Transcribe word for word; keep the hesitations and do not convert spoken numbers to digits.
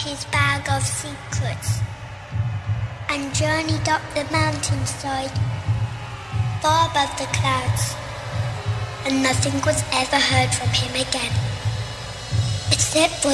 his bag of secrets and journeyed up the mountainside, far above the clouds, and nothing was ever heard from him again, except for